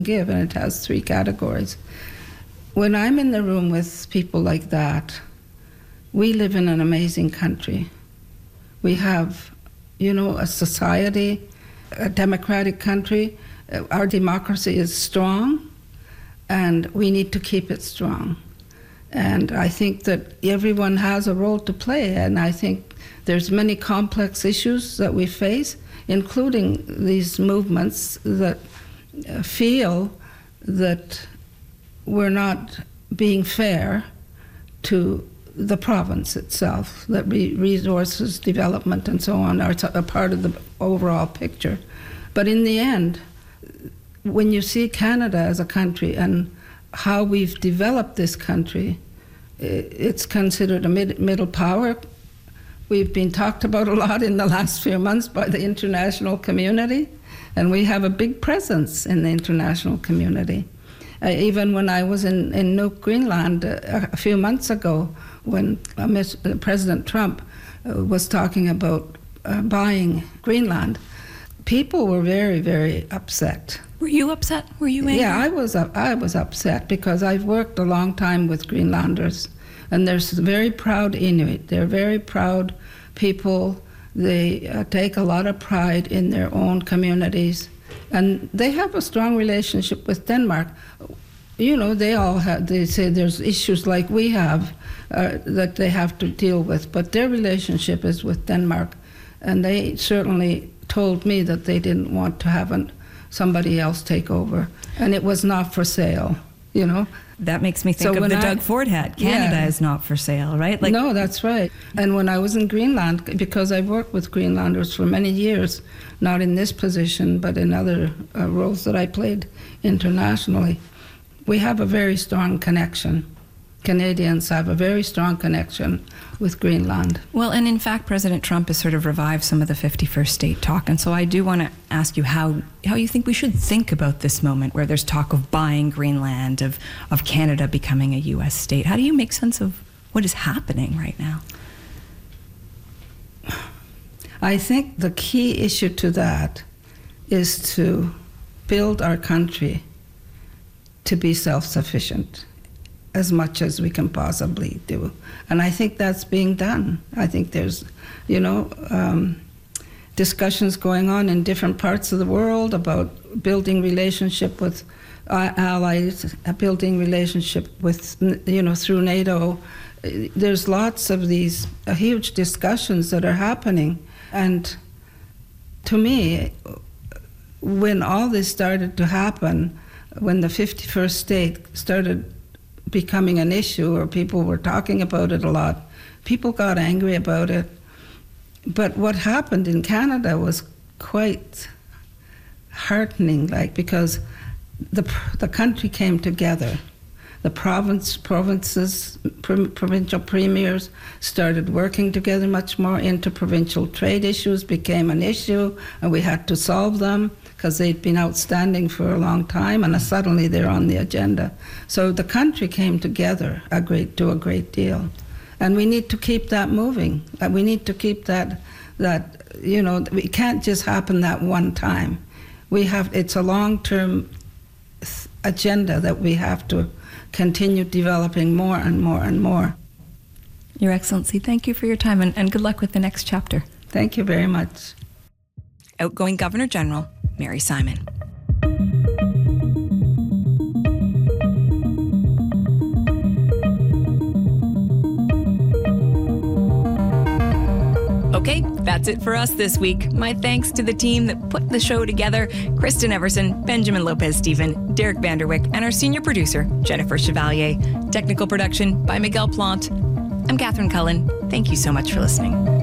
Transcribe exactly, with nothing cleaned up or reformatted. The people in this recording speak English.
give, and it has three categories. When I'm in the room with people like that, we live in an amazing country. We have, you know, a society, a democratic country. Our democracy is strong, and we need to keep it strong. And I think that everyone has a role to play, and I think there's many complex issues that we face, including these movements that feel that we're not being fair to the province itself, that re- resources, development, and so on are a part of the overall picture. But in the end, when you see Canada as a country and how we've developed this country, it's considered a mid- middle power. We've been talked about a lot in the last few months by the international community, and we have a big presence in the international community. Uh, even when I was in, in Nuuk, Greenland, uh, a few months ago, when uh, Miz, uh, President Trump uh, was talking about uh, buying Greenland, people were very, very upset. Were you upset? Were you angry? Yeah, I was, uh, I was upset because I've worked a long time with Greenlanders, and they're very proud Inuit. They're very proud people. They uh, take a lot of pride in their own communities. And they have a strong relationship with Denmark. You know, they all have, they say there's issues like we have uh, that they have to deal with, but their relationship is with Denmark. And they certainly told me that they didn't want to have an, somebody else take over. And it was not for sale, you know. That makes me think so of the I, Doug Ford hat. Canada yeah. is not for sale, right? Like, no, that's right. And when I was in Greenland, because I've worked with Greenlanders for many years, not in this position, but in other uh, roles that I played internationally, we have a very strong connection. Canadians have a very strong connection with Greenland. Well, and in fact, President Trump has sort of revived some of the fifty-first state talk. And so I do want to ask you how, how you think we should think about this moment where there's talk of buying Greenland, of, of Canada becoming a U S state. How do you make sense of what is happening right now? I think the key issue to that is to build our country to be self-sufficient as much as we can possibly do. And I think that's being done. I think there's, you know, um, discussions going on in different parts of the world about building relationship with uh, allies, uh, building relationship with, you know, through NATO. There's lots of these uh, huge discussions that are happening. And to me, when all this started to happen, when the fifty-first state started becoming an issue, or people were talking about it a lot, people got angry about it. But what happened in Canada was quite heartening, like, because the the country came together. The province, provinces, provincial premiers started working together much more. Interprovincial trade issues became an issue, and we had to solve them because they'd been outstanding for a long time, and suddenly they're on the agenda. So the country came together a great, to a great deal. And we need to keep that moving. We need to keep that, that, you know, it can't just happen that one time. We have, it's a long-term agenda that we have to continue developing more and more and more. Your Excellency, thank you for your time, and, and good luck with the next chapter. Thank you very much. Outgoing Governor General Mary Simon. Okay, that's it for us this week. My thanks to the team that put the show together: Kristen Everson, Benjamin Lopez-Stephen, Derek Vanderwick, and our senior producer, Jennifer Chevalier. Technical production by Miguel Plant. I'm Catherine Cullen. Thank you so much for listening.